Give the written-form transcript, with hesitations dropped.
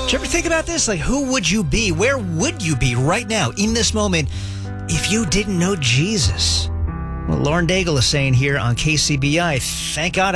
you ever think about this? Like, who would you be? Where would you be right now in this moment if you didn't know Jesus? Well, Lauren Daigle is saying here on KCBI, thank God